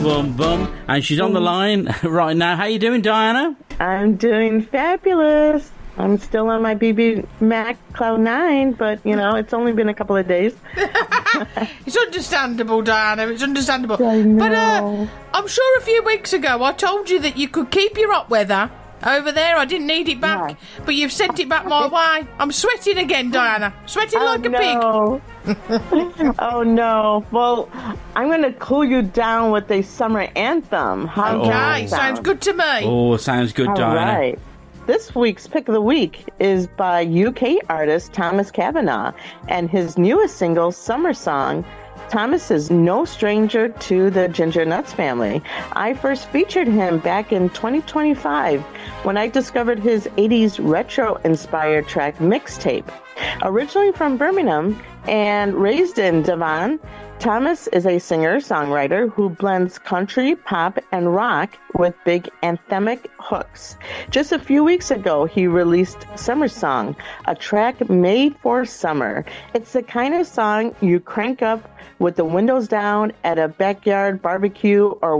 boom, boom. And she's on the line right now. How you doing, Diana? I'm doing fabulous. I'm still on my BB Mac Cloud 9, but, it's only been a couple of days. It's understandable, Diana. It's understandable. I know. But I'm sure a few weeks ago I told you that you could keep your hot weather over there. I didn't need it back, Yeah. but you've sent it back my way. I'm sweating again, Diana. Sweating like a pig. Oh, no. Well, I'm going to cool you down with a summer anthem. How does that Okay, sounds good to me. Oh, sounds good, All Diana. right. This week's pick of the week is by UK artist Thomas Kavanagh and his newest single, Summer Song. Thomas is no stranger to the Ginger Nuts family. I first featured him back in 2025 when I discovered his 80s retro-inspired track mixtape. Originally from Birmingham and raised in Devon, Thomas is a singer-songwriter who blends country, pop, and rock with big anthemic hooks. Just a few weeks ago, he released Summer Song, a track made for summer. It's the kind of song you crank up with the windows down at a backyard barbecue or